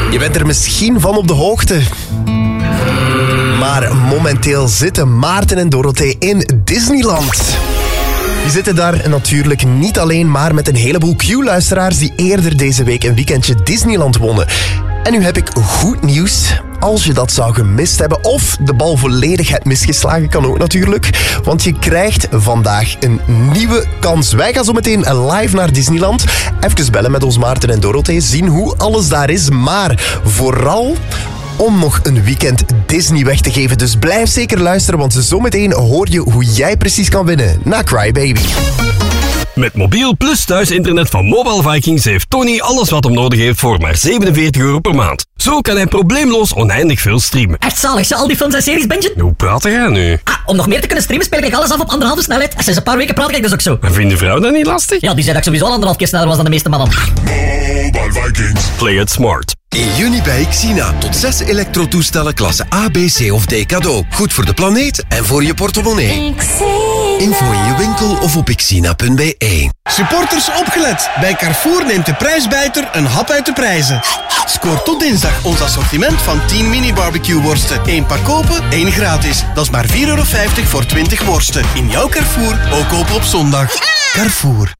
Je bent er misschien van op de hoogte. Maar momenteel zitten Maarten en Dorothee in Disneyland. Die zitten daar natuurlijk niet alleen, maar met een heleboel Q-luisteraars die eerder deze week een weekendje Disneyland wonnen. En nu heb ik goed nieuws. Als je dat zou gemist hebben of de bal volledig hebt misgeslagen, kan ook natuurlijk. Want je krijgt vandaag een nieuwe kans. Wij gaan zo meteen live naar Disneyland. Even bellen met ons Maarten en Dorothee, zien hoe alles daar is. Maar vooral om nog een weekend Disney weg te geven. Dus blijf zeker luisteren, want zometeen hoor je hoe jij precies kan winnen na Crybaby. Met mobiel plus thuisinternet van Mobile Vikings heeft Tony alles wat hem nodig heeft voor maar €47 per maand. Zo kan hij probleemloos oneindig veel streamen. Echt zalig, zo al die films en series bingen? Hoe praat jij nu? Om nog meer te kunnen streamen speel ik alles af op 1,5 snelheid. En sinds een paar weken praat ik dus ook zo. En vindt de vrouw dat niet lastig? Ja, die zei dat ik sowieso 1,5 keer sneller was dan de meeste mannen. Mobile Vikings. Play it smart. In juni bij Xina. Tot 6 elektrotoestellen klasse A, B, C of D cadeau. Goed voor de planeet en voor je portemonnee. Info in je winkel of op xina.be. Supporters opgelet. Bij Carrefour neemt de prijsbijter een hap uit de prijzen. Scoor tot dinsdag ons assortiment van 10 mini-barbecue worsten. 1 pak kopen, 1 gratis. Dat is maar €4,50 voor 20 worsten. In jouw Carrefour, ook kopen op zondag. Carrefour.